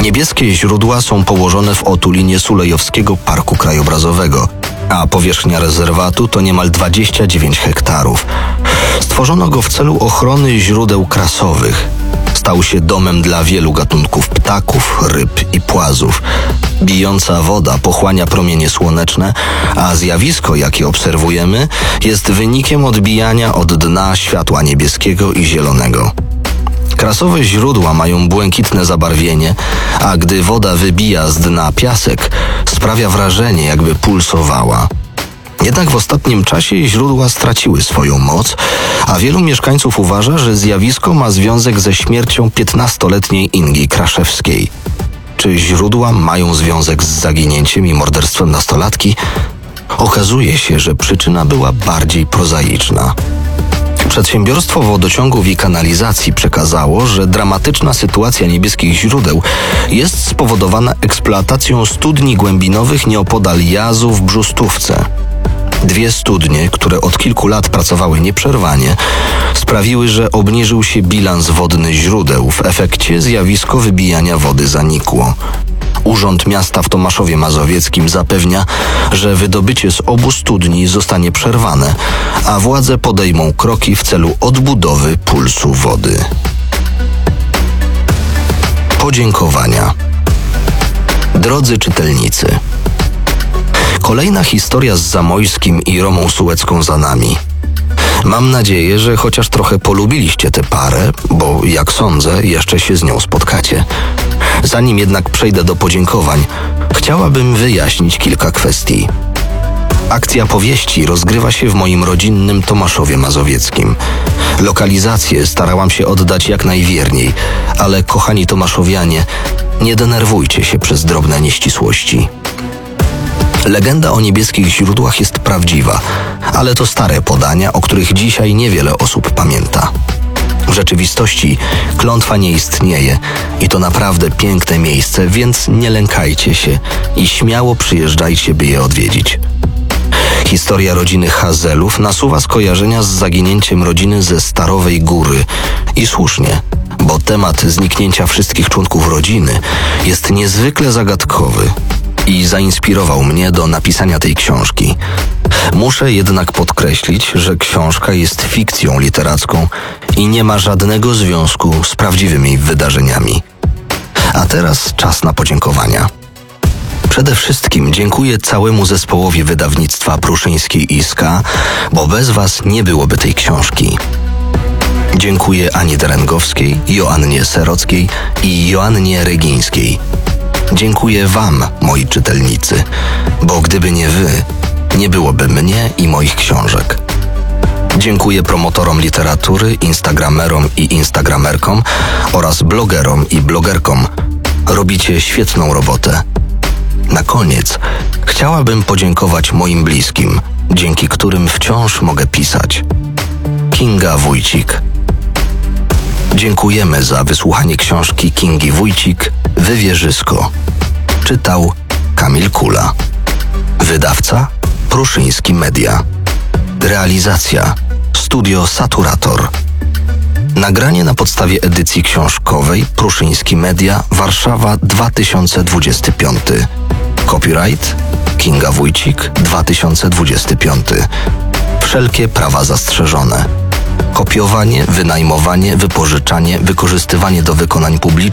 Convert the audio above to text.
Niebieskie źródła są położone w otulinie Sulejowskiego Parku Krajobrazowego, a powierzchnia rezerwatu to niemal 29 hektarów. Stworzono go w celu ochrony źródeł krasowych. Stał się domem dla wielu gatunków ptaków, ryb i płazów. Bijąca woda pochłania promienie słoneczne, a zjawisko, jakie obserwujemy, jest wynikiem odbijania od dna światła niebieskiego i zielonego. Krasowe źródła mają błękitne zabarwienie, a gdy woda wybija z dna piasek, sprawia wrażenie, jakby pulsowała. Jednak w ostatnim czasie źródła straciły swoją moc, a wielu mieszkańców uważa, że zjawisko ma związek ze śmiercią 15-letniej Ingi Kraszewskiej. Czy źródła mają związek z zaginięciem i morderstwem nastolatki? Okazuje się, że przyczyna była bardziej prozaiczna. Przedsiębiorstwo Wodociągów i Kanalizacji przekazało, że dramatyczna sytuacja niebieskich źródeł jest spowodowana eksploatacją studni głębinowych nieopodal Jazu w Brzustówce. 2 studnie, które od kilku lat pracowały nieprzerwanie, sprawiły, że obniżył się bilans wodny źródeł. W efekcie zjawisko wybijania wody zanikło. Urząd Miasta w Tomaszowie Mazowieckim zapewnia, że wydobycie z obu studni zostanie przerwane, a władze podejmą kroki w celu odbudowy pulsu wody. Podziękowania. Drodzy czytelnicy, kolejna historia z Zamojskim i Romą Sułecką za nami. Mam nadzieję, że chociaż trochę polubiliście tę parę, bo jak sądzę, jeszcze się z nią spotkacie. Zanim jednak przejdę do podziękowań, chciałabym wyjaśnić kilka kwestii. Akcja powieści rozgrywa się w moim rodzinnym Tomaszowie Mazowieckim. Lokalizację starałam się oddać jak najwierniej, ale kochani tomaszowianie, nie denerwujcie się przez drobne nieścisłości. Legenda o niebieskich źródłach jest prawdziwa, ale to stare podania, o których dzisiaj niewiele osób pamięta. W rzeczywistości klątwa nie istnieje i to naprawdę piękne miejsce, więc nie lękajcie się i śmiało przyjeżdżajcie, by je odwiedzić. Historia rodziny Hazelów nasuwa skojarzenia z zaginięciem rodziny ze Starowej Góry i słusznie, bo temat zniknięcia wszystkich członków rodziny jest niezwykle zagadkowy i zainspirował mnie do napisania tej książki. Muszę jednak podkreślić, że książka jest fikcją literacką i nie ma żadnego związku z prawdziwymi wydarzeniami. A teraz czas na podziękowania. Przede wszystkim dziękuję całemu zespołowi wydawnictwa Pruszyński i Ska, bo bez was nie byłoby tej książki. Dziękuję Ani Derengowskiej, Joannie Serockiej i Joannie Regińskiej. Dziękuję wam, moi czytelnicy, bo gdyby nie wy, nie byłoby mnie i moich książek. Dziękuję promotorom literatury, instagramerom i instagramerkom oraz blogerom i blogerkom. Robicie świetną robotę. Na koniec chciałabym podziękować moim bliskim, dzięki którym wciąż mogę pisać. Kinga Wójcik. Dziękujemy za wysłuchanie książki Kingi Wójcik Wywierzysko. Czytał Kamil Kula. Wydawca Pruszyński Media. Realizacja Studio Saturator. Nagranie na podstawie edycji książkowej Pruszyński Media, Warszawa 2025. Copyright Kinga Wójcik 2025. Wszelkie prawa zastrzeżone. Kopiowanie, wynajmowanie, wypożyczanie, wykorzystywanie do wykonań publicznych